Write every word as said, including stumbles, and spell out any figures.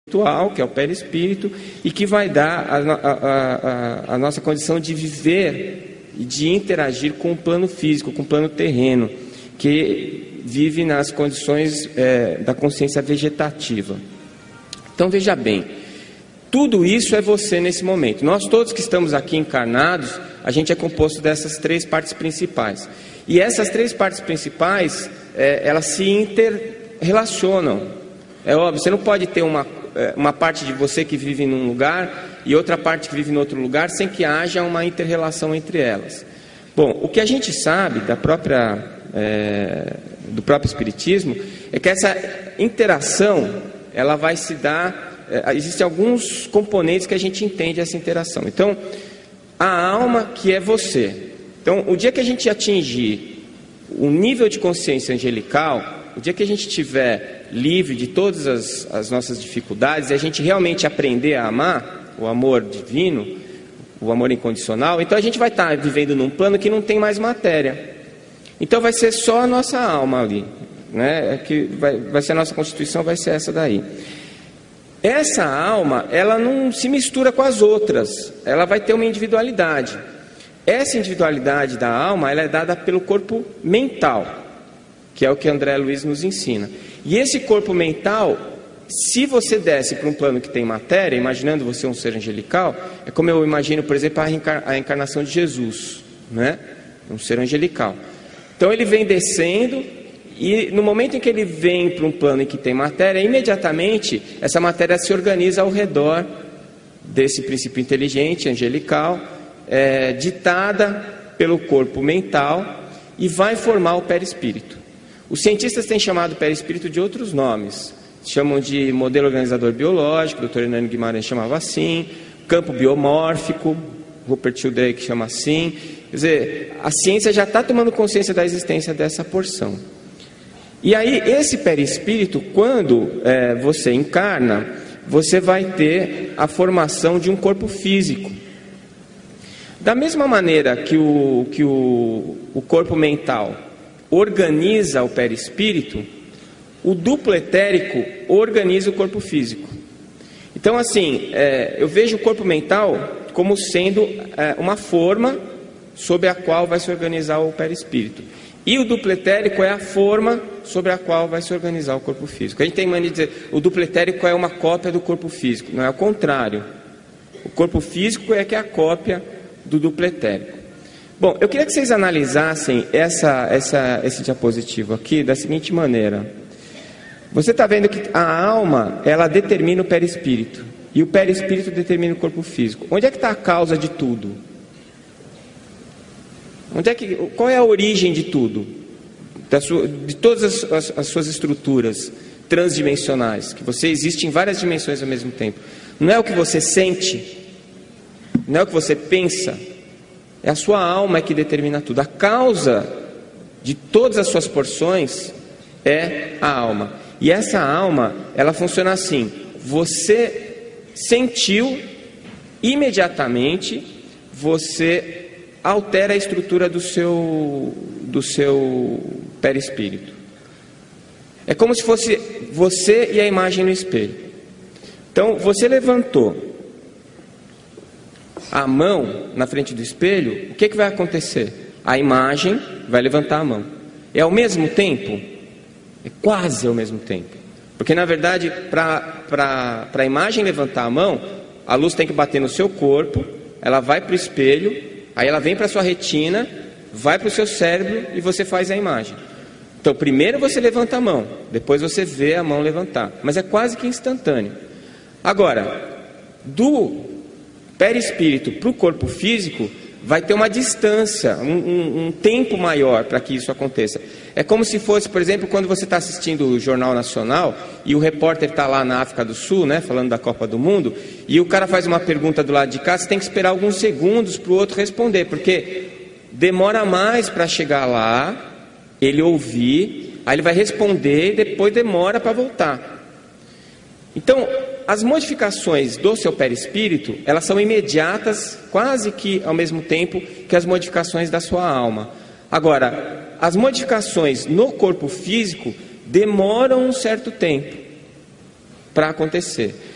espiritual, que é o perispírito, e que vai dar a, a, a, a nossa condição de viver e de interagir com o plano físico, com o plano terreno, que vive nas condições é, da consciência vegetativa. Então veja bem, tudo isso é você nesse momento. Nós todos que estamos aqui encarnados, a gente é composto dessas três partes principais. E essas três partes principais, é, elas se interrelacionam. É óbvio, você não pode ter uma, uma parte de você que vive num lugar e outra parte que vive em outro lugar sem que haja uma inter-relação entre elas. Bom, o que a gente sabe da própria, é, do próprio Espiritismo é que essa interação, ela vai se dar, é, existem alguns componentes que a gente entende essa interação. Então, a alma que é você. Então, o dia que a gente atingir o nível de consciência angelical, o dia que a gente estiver livre de todas as, as nossas dificuldades e a gente realmente aprender a amar, o amor divino, o amor incondicional, então a gente vai estar vivendo num plano que não tem mais matéria. Então vai ser só a nossa alma ali, né? Que vai, vai ser a nossa constituição, vai ser essa daí. Essa alma, ela não se mistura com as outras, ela vai ter uma individualidade. Essa individualidade da alma, ela é dada pelo corpo mental, que é o que André Luiz nos ensina. E esse corpo mental, se você desce para um plano que tem matéria, imaginando você um ser angelical, é como eu imagino, por exemplo, a, reencar- a encarnação de Jesus, né? Um ser angelical. Então ele vem descendo, e no momento em que ele vem para um plano em que tem matéria, imediatamente essa matéria se organiza ao redor desse princípio inteligente, angelical, é, ditada pelo corpo mental, e vai formar o perispírito. Os cientistas têm chamado o perispírito de outros nomes. Chamam de modelo organizador biológico, o doutor Hernando Guimarães chamava assim, campo biomórfico, Rupert Sheldrake chama assim. Quer dizer, a ciência já está tomando consciência da existência dessa porção. E aí, esse perispírito, quando é, você encarna, você vai ter a formação de um corpo físico. Da mesma maneira que o, que o, o corpo mental organiza o perispírito, o duplo etérico organiza o corpo físico. Então, assim, é, eu vejo o corpo mental como sendo é, uma forma sobre a qual vai se organizar o perispírito. E o duplo etérico é a forma sobre a qual vai se organizar o corpo físico. A gente tem mania de dizer, o duplo etérico é uma cópia do corpo físico. Não é o contrário. O corpo físico é que é a cópia do duplo etérico. Bom, eu queria que vocês analisassem essa, essa, esse diapositivo aqui da seguinte maneira. Você está vendo que a alma, ela determina o perispírito, e o perispírito determina o corpo físico. Onde é que está a causa de tudo? Onde é que, qual é a origem de tudo? Da sua, de todas as, as, as suas estruturas transdimensionais, que você existe em várias dimensões ao mesmo tempo. Não é o que você sente, não é o que você pensa, é a sua alma que determina tudo. A causa de todas as suas porções é a alma. E essa alma, ela funciona assim. Você sentiu, imediatamente, você altera a estrutura do seu, do seu perispírito. É como se fosse você e a imagem no espelho. Então, você levantou a mão na frente do espelho, o que, que vai acontecer? A imagem vai levantar a mão. É ao mesmo tempo? É quase ao mesmo tempo. Porque, na verdade, para a imagem levantar a mão, a luz tem que bater no seu corpo, ela vai para o espelho, aí ela vem para a sua retina, vai para o seu cérebro e você faz a imagem. Então, primeiro você levanta a mão, depois você vê a mão levantar. Mas é quase que instantâneo. Agora, do perispírito para o corpo físico, vai ter uma distância, um, um, um tempo maior para que isso aconteça. É como se fosse, por exemplo, quando você está assistindo o Jornal Nacional e o repórter está lá na África do Sul, né, falando da Copa do Mundo, e o cara faz uma pergunta do lado de cá, você tem que esperar alguns segundos para o outro responder, porque demora mais para chegar lá, ele ouvir, aí ele vai responder e depois demora para voltar. Então, as modificações do seu perispírito, elas são imediatas, quase que ao mesmo tempo que as modificações da sua alma. Agora, as modificações no corpo físico demoram um certo tempo para acontecer.